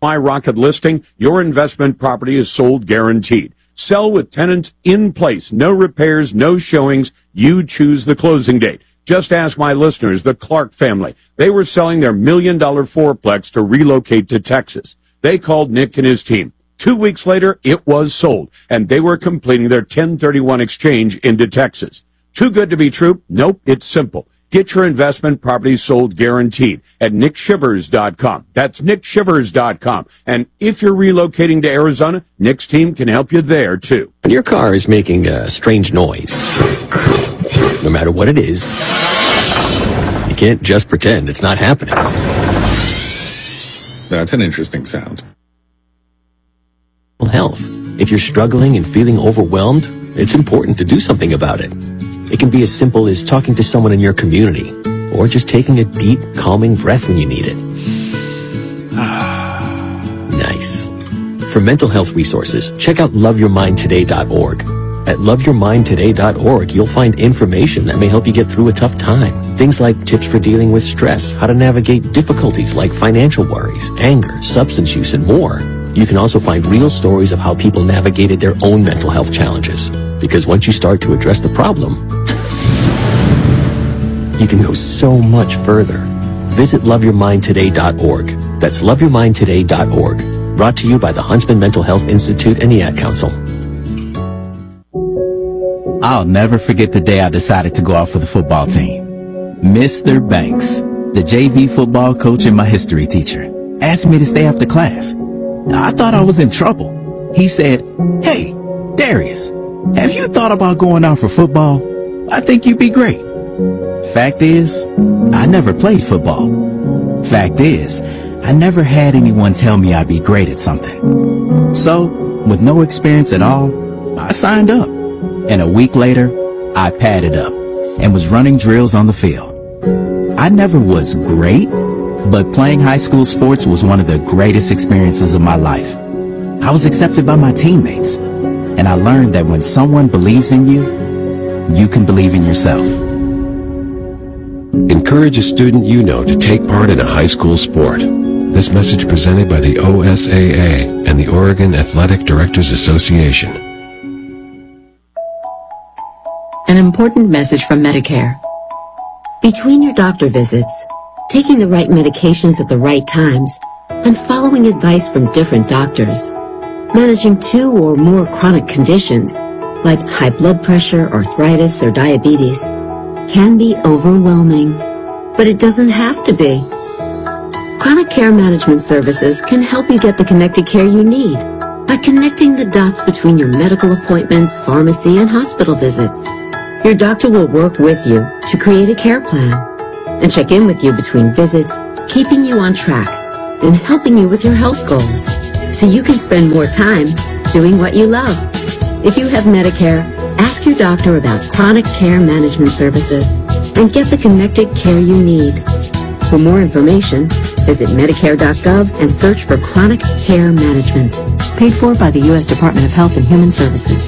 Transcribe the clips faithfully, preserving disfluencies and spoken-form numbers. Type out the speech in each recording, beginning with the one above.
My Rocket listing, your investment property is sold guaranteed. Sell with tenants in place. No repairs, no showings. You choose the closing date. Just ask my listeners, the Clark family. They were selling their million dollar fourplex to relocate to Texas. They called Nick and his team. Two weeks later, it was sold, and they were completing their ten thirty-one exchange into Texas. Too good to be true? Nope, it's simple. Get your investment properties sold guaranteed at nick shivers dot com. That's nick shivers dot com. And if you're relocating to Arizona, Nick's team can help you there, too. When your car is making a strange noise, no matter what it is, you can't just pretend it's not happening. That's an interesting sound. Health. If you're struggling and feeling overwhelmed, it's important to do something about it. It can be as simple as talking to someone in your community, or just taking a deep, calming breath when you need it. Nice. For mental health resources, check out love your mind today dot org. At love your mind today dot org, you'll find information that may help you get through a tough time. Things like tips for dealing with stress, how to navigate difficulties like financial worries, anger, substance use, and more. You can also find real stories of how people navigated their own mental health challenges. Because once you start to address the problem, you can go so much further. Visit love your mind today dot org. That's love your mind today dot org. Brought to you by the Huntsman Mental Health Institute and the Ad Council. I'll never forget the day I decided to go out for the football team. Mister Banks, the J V football coach and my history teacher, asked me to stay after class. I thought I was in trouble. He said, "Hey, Darius, have you thought about going out for football? I think you'd be great." Fact is, I never played football. Fact is, I never had anyone tell me I'd be great at something. So, with no experience at all, I signed up. And a week later, I padded up and was running drills on the field. I never was great, but playing high school sports was one of the greatest experiences of my life. I was accepted by my teammates, and I learned that when someone believes in you, you can believe in yourself. Encourage a student you know to take part in a high school sport. This message presented by the O S A A and the Oregon Athletic Directors Association. An important message from Medicare. Between your doctor visits, taking the right medications at the right times, and following advice from different doctors, managing two or more chronic conditions, like high blood pressure, arthritis, or diabetes, can be overwhelming. But it doesn't have to be. Chronic Care Management Services can help you get the connected care you need by connecting the dots between your medical appointments, pharmacy, and hospital visits. Your doctor will work with you to create a care plan and check in with you between visits, keeping you on track and helping you with your health goals so you can spend more time doing what you love. If you have Medicare, ask your doctor about Chronic Care Management Services and get the connected care you need. For more information, visit medicare dot gov and search for Chronic Care Management. Paid for by the U S Department of Health and Human Services.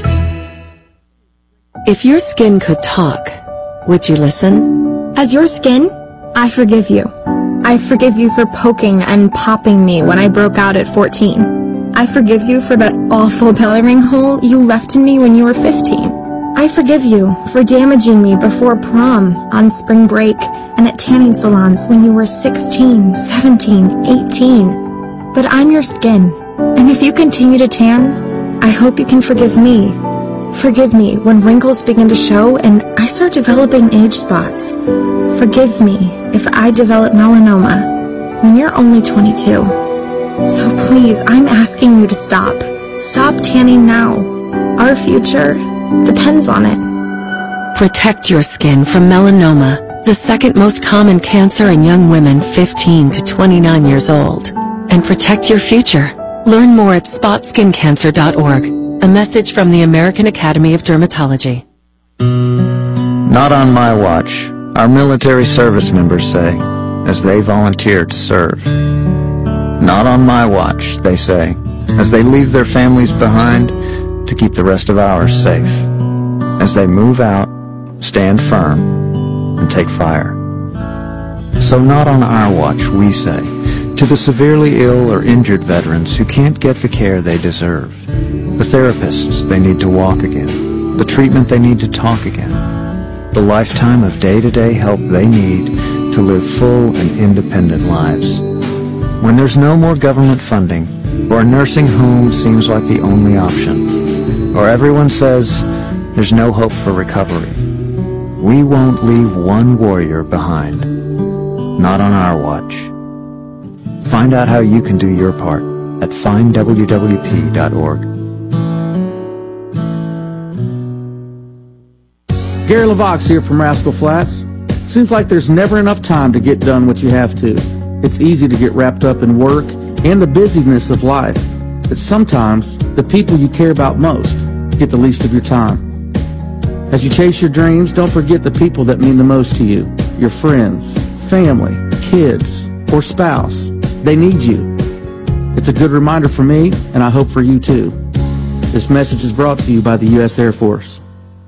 If your skin could talk, would you listen? As your skin, I forgive you. I forgive you for poking and popping me when I broke out at fourteen. I forgive you for that awful belly ring hole you left in me when you were fifteen. I forgive you for damaging me before prom, on spring break, and at tanning salons when you were sixteen, seventeen, eighteen. But I'm your skin, and if you continue to tan, I hope you can forgive me. Forgive me when wrinkles begin to show and I start developing age spots. Forgive me if I develop melanoma when you're only twenty-two. So please, I'm asking you to stop. Stop tanning now. Our future depends on it. Protect your skin from melanoma, the second most common cancer in young women fifteen to twenty-nine years old. And protect your future. Learn more at spot skin cancer dot org. A message from the American Academy of Dermatology. Not on my watch, our military service members say, as they volunteer to serve. Not on my watch, they say, as they leave their families behind to keep the rest of ours safe. As they move out, stand firm, and take fire. So not on our watch, we say, To the severely ill or injured veterans who can't get the care they deserve, the therapists they need to walk again, the treatment they need to talk again, the lifetime of day-to-day help they need to live full and independent lives. When there's no more government funding, or a nursing home seems like the only option, or everyone says there's no hope for recovery, we won't leave one warrior behind. Not on our watch. Find out how you can do your part at find w w p dot org. Gary LaVox here from Rascal Flats. Seems like there's never enough time to get done what you have to. It's easy to get wrapped up in work and the busyness of life, but sometimes the people you care about most get the least of your time. As you chase your dreams, don't forget the people that mean the most to you. Your friends, family, kids, or spouse. They need you. It's a good reminder for me, and I hope for you too. This message is brought to you by the U S Air Force.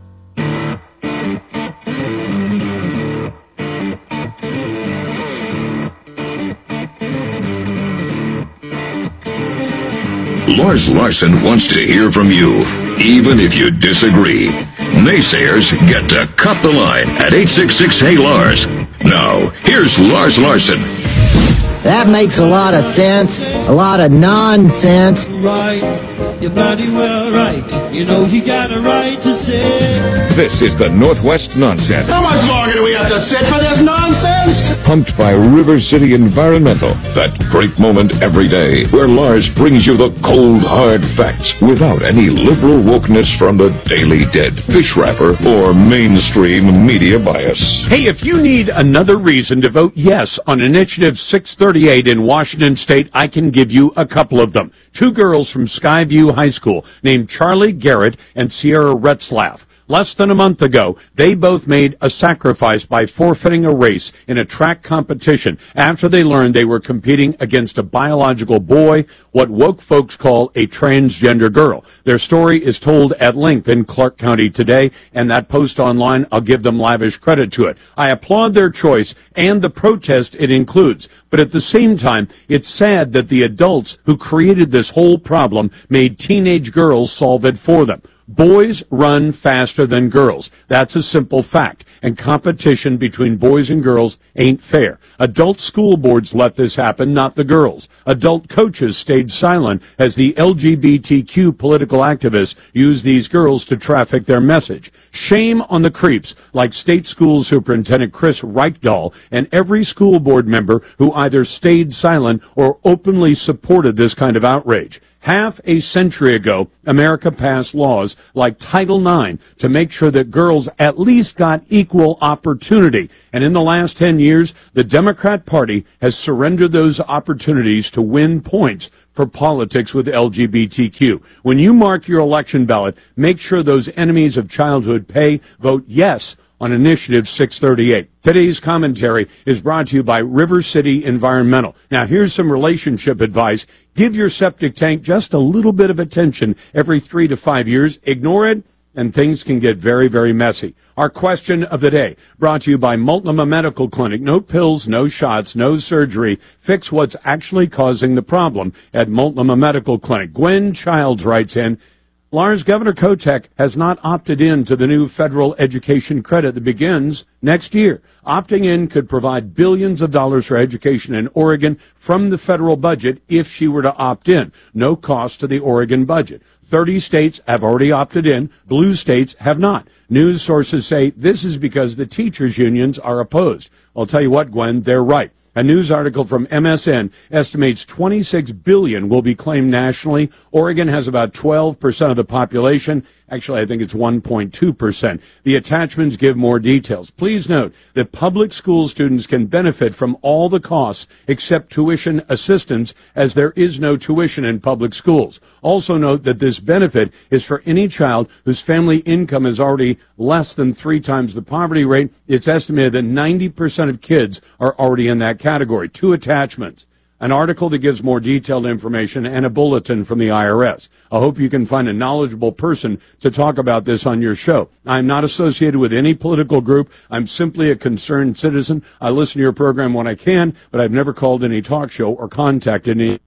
Lars Larson wants to hear from you, even if you disagree. Naysayers get to cut the line at eight six six, hey Lars. Now, here's Lars Larson. That makes a lot of sense, a lot of nonsense. Right, you're bloody well right. You know you got a right to say. This is the Northwest Nonsense. How much longer do we have to sit for this nonsense? Pumped by River City Environmental. That great moment every day where Lars brings you the cold, hard facts without any liberal wokeness from the Daily Dead, fish wrapper, or mainstream media bias. Hey, if you need another reason to vote yes on Initiative six thirty-eight in Washington State, I can give you a couple of them. Two girls from Skyview High School named Charlie Garrett and Sierra Retzlaff. Less than a month ago, they both made a sacrifice by forfeiting a race in a track competition after they learned they were competing against a biological boy, what woke folks call a transgender girl. Their story is told at length in Clark County today, and that post online, I'll give them lavish credit to it. I applaud their choice and the protest it includes, but at the same time, it's sad that the adults who created this whole problem made teenage girls solve it for them. Boys run faster than girls. That's a simple fact. And competition between boys and girls ain't fair. Adult school boards let this happen, not the girls. Adult coaches stayed silent as the L G B T Q political activists used these girls to traffic their message. Shame on the creeps like State School Superintendent Chris Reichdahl and every school board member who either stayed silent or openly supported this kind of outrage. Half a century ago, America passed laws like Title nine to make sure that girls at least got equal opportunity. And in the last ten years, the Democrat Party has surrendered those opportunities to win points for politics with L G B T Q. When you mark your election ballot, make sure those enemies of childhood pay. Vote yes on Initiative six thirty-eight. Today's commentary is brought to you by River City Environmental. Now, here's some relationship advice. Give your septic tank just a little bit of attention every three to five years. Ignore it, and things can get very, very messy. Our question of the day, brought to you by Multnomah Medical Clinic. No pills, no shots, no surgery. Fix what's actually causing the problem at Multnomah Medical Clinic. Gwen Childs writes in, Lars, Governor Kotek has not opted in to the new federal education credit that begins next year. Opting in could provide billions of dollars for education in Oregon from the federal budget if she were to opt in. No cost to the Oregon budget. thirty states have already opted in. Blue states have not. News sources say this is because the teachers' unions are opposed. I'll tell you what, Gwen, they're right. A news article from M S N estimates twenty-six billion dollars will be claimed nationally. Oregon has about twelve percent of the population. Actually, I think it's one point two percent. The attachments give more details. Please note that public school students can benefit from all the costs except tuition assistance, as there is no tuition in public schools. Also note that this benefit is for any child whose family income is already less than three times the poverty rate. It's estimated that ninety percent of kids are already in that category. Two attachments. an article that gives more detailed information, and a bulletin from the I R S. I hope you can find a knowledgeable person to talk about this on your show. I'm not associated with any political group. I'm simply a concerned citizen. I listen to your program when I can, but I've never called any talk show or contacted any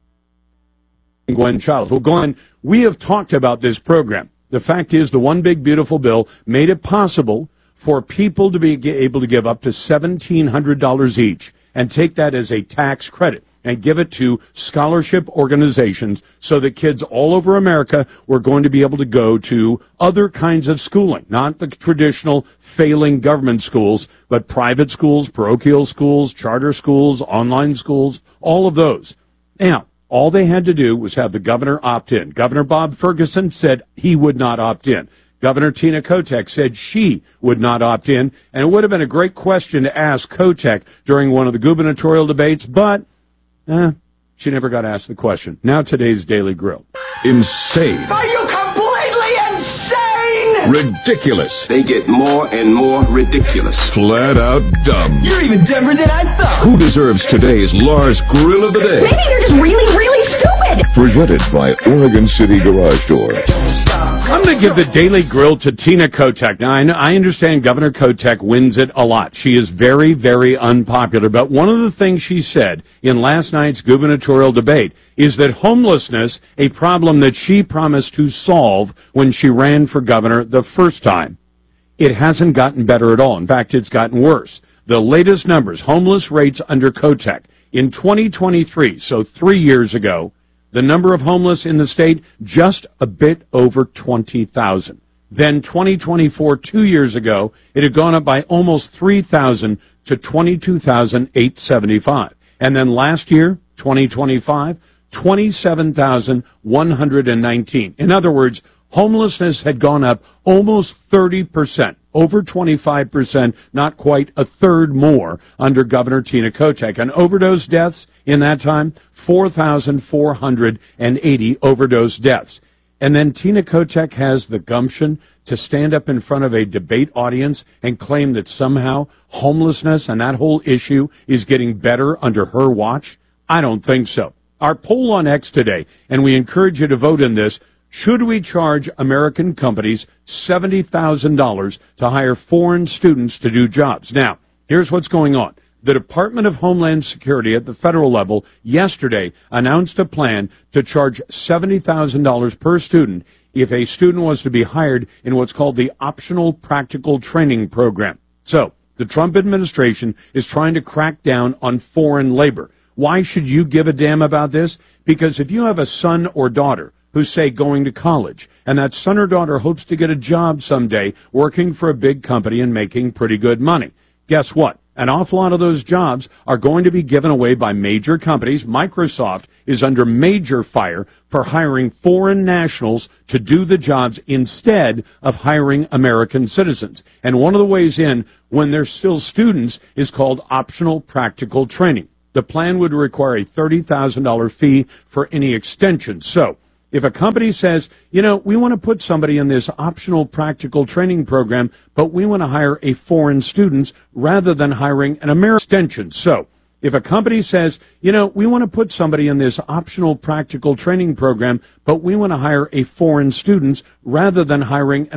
Gwen Childs. Well, Gwen, we have talked about this program. The fact is, the One Big Beautiful Bill made it possible for people to be able to give up to seventeen hundred dollars each and take that as a tax credit and give it to scholarship organizations so that kids all over America were going to be able to go to other kinds of schooling, not the traditional failing government schools, but private schools, parochial schools, charter schools, online schools, all of those. Now, all they had to do was have the governor opt in. Governor Bob Ferguson said he would not opt in. Governor Tina Kotek said she would not opt in, and it would have been a great question to ask Kotek during one of the gubernatorial debates, but eh, she never got asked the question. Now today's Daily Grill. Insane. Are you completely insane? Ridiculous. They get more and more ridiculous. Flat out dumb. You're even dumber than I thought. Who deserves today's Lars Grill of the Day? Maybe you're just really, really stupid. Presented by Oregon City Garage Door. I'm going to give the Daily Grill to Tina Kotek. Now, I, know, I understand Governor Kotek wins it a lot. She is very, very unpopular. But one of the things she said in last night's gubernatorial debate is that homelessness, a problem that she promised to solve when she ran for governor the first time, it hasn't gotten better at all. In fact, it's gotten worse. The latest numbers, homeless rates under Kotek, in twenty twenty-three, so three years ago, the number of homeless in the state, just a bit over twenty thousand. Then twenty twenty-four, two years ago, it had gone up by almost three thousand to twenty-two thousand eight hundred seventy-five. And then last year, twenty twenty-five, twenty-seven thousand one hundred nineteen. In other words, homelessness had gone up almost thirty percent, over twenty-five percent, not quite a third more under Governor Tina Kotek. And overdose deaths in that time, four thousand four hundred eighty overdose deaths. And then Tina Kotek has the gumption to stand up in front of a debate audience and claim that somehow homelessness and that whole issue is getting better under her watch? I don't think so. Our poll on X today, and we encourage you to vote in this, should we charge American companies seventy thousand dollars to hire foreign students to do jobs? Now, here's what's going on. The Department of Homeland Security at the federal level yesterday announced a plan to charge seventy thousand dollars per student if a student was to be hired in what's called the Optional Practical Training Program. So, the Trump administration is trying to crack down on foreign labor. Why should you give a damn about this? Because if you have a son or daughter who's, say, going to college, and that son or daughter hopes to get a job someday working for a big company and making pretty good money, guess what? An awful lot of those jobs are going to be given away by major companies. Microsoft is under major fire for hiring foreign nationals to do the jobs instead of hiring American citizens. And one of the ways in, when they're still students, is called optional practical training. The plan would require a thirty thousand dollars fee for any extension. So, if a company says, you know, we want to put somebody in this optional practical training program, but we want to hire a foreign student rather than hiring an American extension. So, if a company says, you know, we want to put somebody in this optional practical training program, but we want to hire a foreign student rather than hiring an